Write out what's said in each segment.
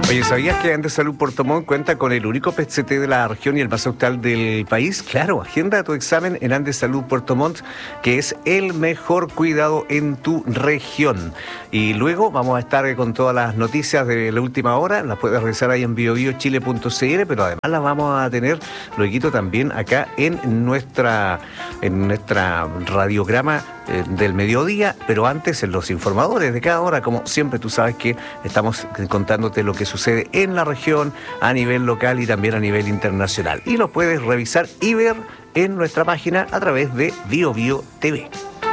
Oye, ¿sabías que Andes Salud Puerto Montt cuenta con el único PET-CT de la región y el más actual del país? Claro, agenda tu examen en Andes Salud Puerto Montt, que es el mejor cuidado en tu región. Y luego vamos a estar con todas las noticias de la última hora, las puedes revisar ahí en biobiochile.cl, pero además las vamos a tener luego también acá en nuestra radiograma del mediodía, pero antes en los informadores de cada hora. Como siempre, tú sabes que estamos contándote lo que sucede en la región a nivel local y también a nivel internacional, y lo puedes revisar y ver en nuestra página a través de BioBio TV.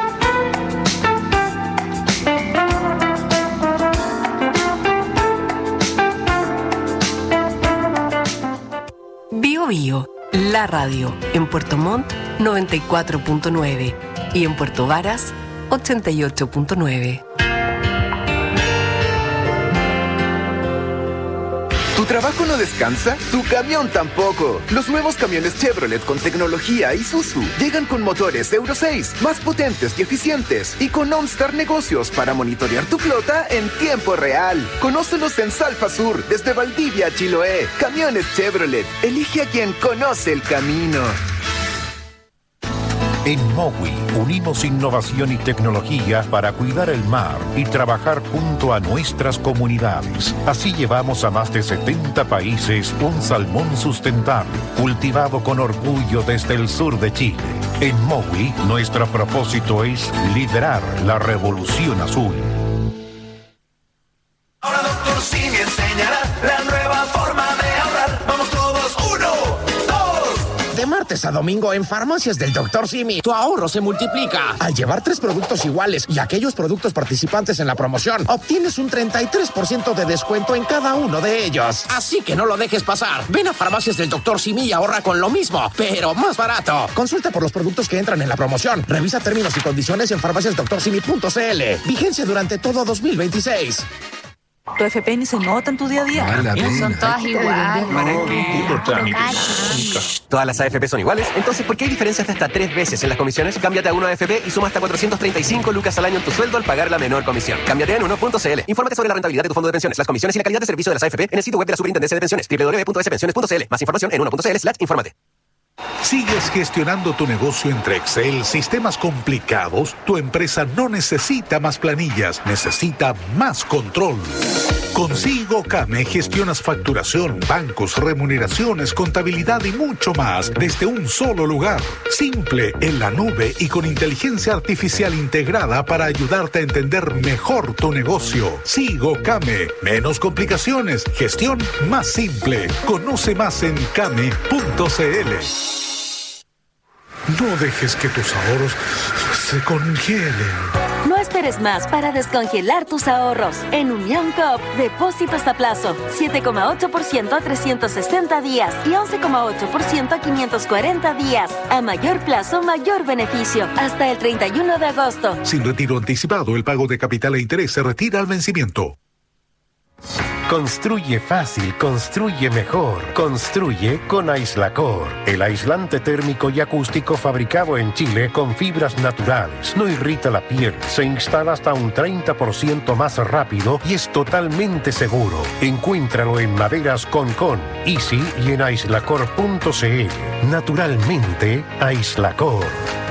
BioBio, la radio, en Puerto Montt 94.9 y en Puerto Varas 88.9. ¿Tu trabajo no descansa? ¡Tu camión tampoco! Los nuevos camiones Chevrolet con tecnología Isuzu llegan con motores Euro 6, más potentes y eficientes, y con OnStar Negocios para monitorear tu flota en tiempo real. Conócelos en Salfa Sur, desde Valdivia a Chiloé. Camiones Chevrolet. Elige a quien conoce el camino. En Mowi unimos innovación y tecnología para cuidar el mar y trabajar junto a nuestras comunidades. Así llevamos a más de 70 países un salmón sustentable, cultivado con orgullo desde el sur de Chile. En Mowi, nuestro propósito es liderar la revolución azul. Ahora Dr. Simi enseñará la nueva forma de ahorrar. Vamos todos, 1, 2. De martes a domingo en Farmacias del Dr. Simi, tu ahorro se multiplica. Al llevar 3 productos iguales y aquellos productos participantes en la promoción, obtienes un 33% de descuento en cada uno de ellos. Así que no lo dejes pasar. Ven a Farmacias del Dr. Simi y ahorra con lo mismo, pero más barato. Consulta por los productos que entran en la promoción. Revisa términos y condiciones en farmaciasdoctorsimi.cl. Vigencia durante todo 2026. Tu FP ni se nota en tu día a día. Son todas iguales. ¿Todas las AFP son iguales? Entonces, ¿por qué hay diferencias de hasta 3 veces en las comisiones? Cámbiate a 1AFP y suma hasta 435 lucas al año en tu sueldo al pagar la menor comisión. Cámbiate en 1.cl. Infórmate sobre la rentabilidad de tu fondo de pensiones, las comisiones y la calidad de servicio de las AFP en el sitio web de la Superintendencia de Pensiones, www.spensiones.cl. Más información en 1.cl/. Infórmate. ¿Sigues gestionando tu negocio entre Excel, sistemas complicados? Tu empresa no necesita más planillas, necesita más control. Con SigoCame gestionas facturación, bancos, remuneraciones, contabilidad y mucho más desde un solo lugar. Simple, en la nube y con inteligencia artificial integrada para ayudarte a entender mejor tu negocio. SigoCame. Menos complicaciones, gestión más simple. Conoce más en came.cl. No dejes que tus ahorros se congelen. No esperes más para descongelar tus ahorros. En Unión Coop, depósitos a plazo, 7,8% a 360 días y 11,8% a 540 días. A mayor plazo, mayor beneficio. Hasta el 31 de agosto. Sin retiro anticipado, el pago de capital e interés se retira al vencimiento. Construye fácil, construye mejor. Construye con Aislacor, el aislante térmico y acústico fabricado en Chile con fibras naturales. No irrita la piel, se instala hasta un 30% más rápido y es totalmente seguro. Encuéntralo en Maderas Concon, Easy y en aislacor.cl. Naturalmente, Aislacor.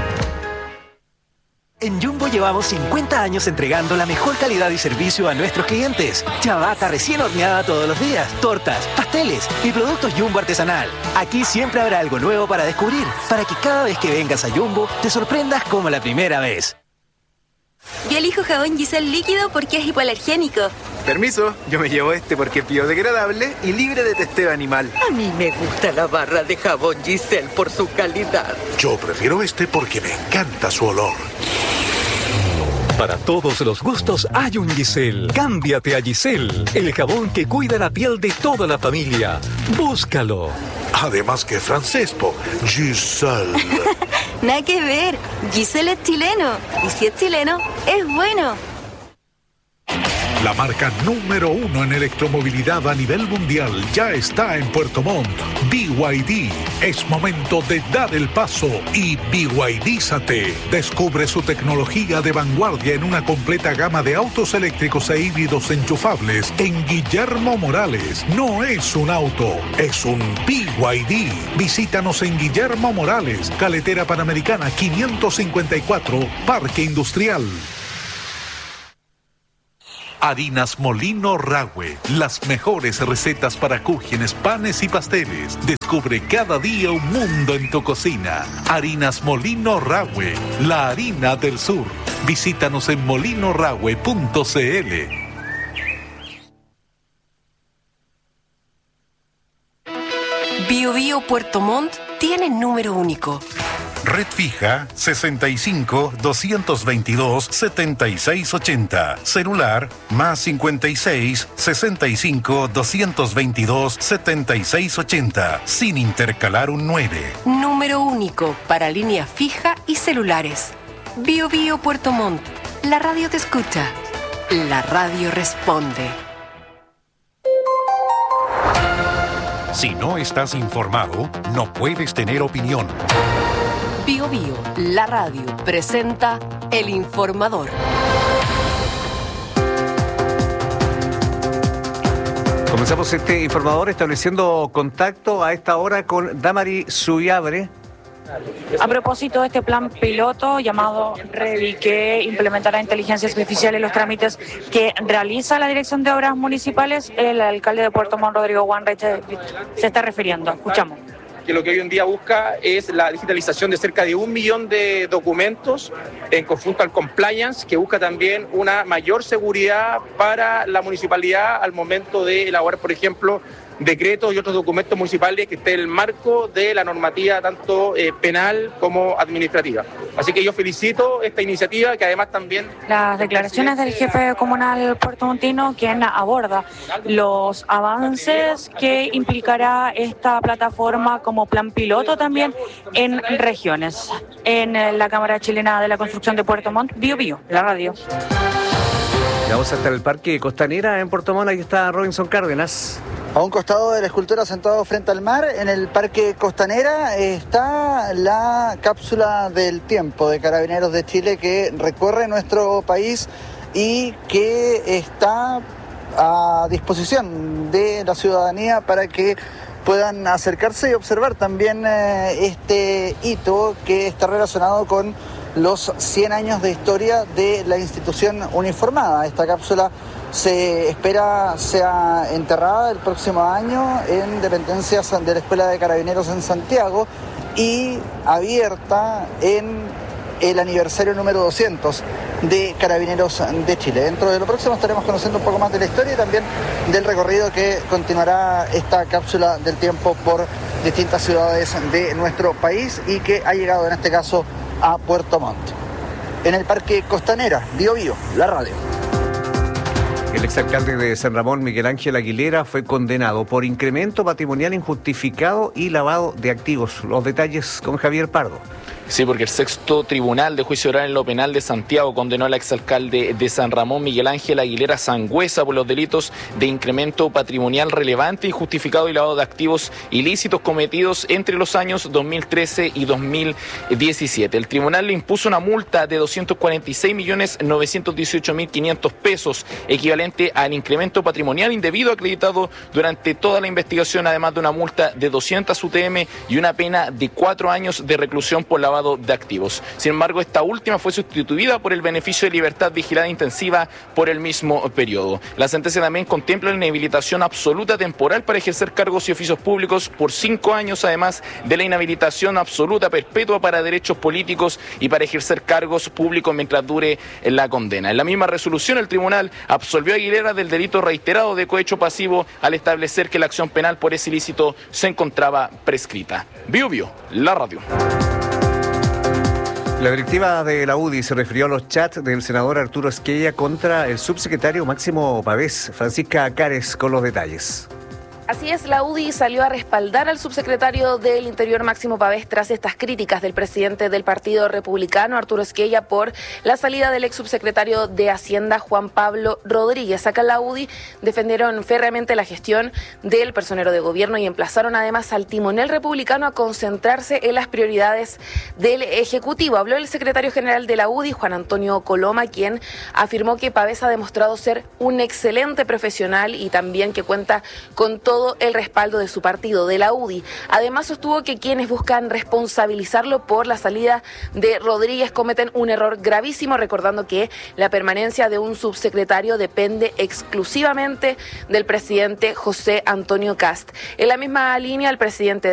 En Jumbo llevamos 50 años entregando la mejor calidad y servicio a nuestros clientes. Ciabatta recién horneada todos los días, tortas, pasteles y productos Jumbo artesanal. Aquí siempre habrá algo nuevo para descubrir, para que cada vez que vengas a Jumbo te sorprendas como la primera vez. Yo elijo jabón Giselle líquido porque es hipoalergénico. Permiso, yo me llevo este porque es biodegradable y libre de testeo animal. A mí me gusta la barra de jabón Giselle por su calidad. Yo prefiero este porque me encanta su olor. Para todos los gustos hay un Giselle. Cámbiate a Giselle, el jabón que cuida la piel de toda la familia. Búscalo. Además que francés, Giselle. Nada que ver. Giselle es chileno. Y si es chileno, es bueno. La marca número 1 en electromovilidad a nivel mundial ya está en Puerto Montt. BYD. Es momento de dar el paso y BYDízate. Descubre su tecnología de vanguardia en una completa gama de autos eléctricos e híbridos enchufables en Guillermo Morales. No es un auto, es un BYD. Visítanos en Guillermo Morales, Carretera Panamericana 554, Parque Industrial. Harinas Molino Rahue, las mejores recetas para cúgenes, panes y pasteles. Descubre cada día un mundo en tu cocina. Harinas Molino Rahue, la harina del sur. Visítanos en molinorahue.cl. Bio Bio Puerto Montt tiene número único. Red fija 65 222 7680. Celular más 56 65 222 7680. Sin intercalar un 9. Número único para línea fija y celulares. Bio Bio Puerto Montt. La radio te escucha. La radio responde. Si no estás informado, no puedes tener opinión. Bio Bio, la radio, presenta El Informador. Comenzamos este informador estableciendo contacto a esta hora con Damari Suyabre. A propósito de este plan piloto llamado REVI, que implementará inteligencia artificial en los trámites que realiza la Dirección de Obras Municipales, el alcalde de Puerto Montt, Rodrigo Wanreich, se está refiriendo. Escuchamos. Que lo que hoy en día busca es la digitalización de cerca de 1 millón de documentos en conjunto al compliance, que busca también una mayor seguridad para la municipalidad al momento de elaborar, por ejemplo, decretos y otros documentos municipales que estén en el marco de la normativa tanto penal como administrativa. Así que yo felicito esta iniciativa, que además también... Las declaraciones del jefe comunal puertomontino, quien aborda los avances que implicará esta plataforma como plan piloto también en regiones. En la Cámara Chilena de la Construcción de Puerto Montt, Bio Bio, la radio. Vamos hasta el Parque Costanera en Puerto Montt. Ahí está Robinson Cárdenas. A un costado de la escultura sentado frente al mar, en el Parque Costanera, está la cápsula del tiempo de Carabineros de Chile que recorre nuestro país y que está a disposición de la ciudadanía para que puedan acercarse y observar también este hito que está relacionado con los 100 años de historia de la institución uniformada. Esta cápsula se espera sea enterrada el próximo año en dependencias de la Escuela de Carabineros en Santiago y abierta en el aniversario número 200 de Carabineros de Chile. Dentro de lo próximo estaremos conociendo un poco más de la historia y también del recorrido que continuará esta cápsula del tiempo por distintas ciudades de nuestro país y que ha llegado en este caso a Puerto Montt. En el Parque Costanera, Bio Bio, la radio. El exalcalde de San Ramón, Miguel Ángel Aguilera, fue condenado por incremento patrimonial injustificado y lavado de activos. Los detalles con Javier Pardo. Sí, porque el sexto tribunal de juicio oral en lo penal de Santiago condenó al exalcalde de San Ramón, Miguel Ángel Aguilera Sangüesa, por los delitos de incremento patrimonial relevante, injustificado y lavado de activos ilícitos cometidos entre los años 2013 y 2017. El tribunal le impuso una multa de 246.918.500 pesos, equivalente al incremento patrimonial indebido acreditado durante toda la investigación, además de una multa de 200 UTM y una pena de 4 años de reclusión por lavado de activos. Sin embargo, esta última fue sustituida por el beneficio de libertad vigilada intensiva por el mismo periodo. La sentencia también contempla la inhabilitación absoluta temporal para ejercer cargos y oficios públicos por 5 años, además de la inhabilitación absoluta perpetua para derechos políticos y para ejercer cargos públicos mientras dure la condena. En la misma resolución, el tribunal absolvió a Aguilera del delito reiterado de cohecho pasivo al establecer que la acción penal por ese ilícito se encontraba prescrita. Bio Bio, la radio. La directiva de la UDI se refirió a los chats del senador Arturo Esquella contra el subsecretario Máximo Pavés. Francisca Cares con los detalles. Así es, la UDI salió a respaldar al subsecretario del Interior Máximo Pavés tras estas críticas del presidente del Partido Republicano, Arturo Esquella, por la salida del ex subsecretario de Hacienda, Juan Pablo Rodríguez. Acá en la UDI defendieron férreamente la gestión del personero de gobierno y emplazaron además al timonel republicano a concentrarse en las prioridades del Ejecutivo. Habló el secretario general de la UDI, Juan Antonio Coloma, quien afirmó que Pavés ha demostrado ser un excelente profesional y también que cuenta con todo el respaldo de su partido, de la UDI. Además sostuvo que quienes buscan responsabilizarlo por la salida de Rodríguez cometen un error gravísimo, recordando que la permanencia de un subsecretario depende exclusivamente del presidente José Antonio Kast. En la misma línea, el presidente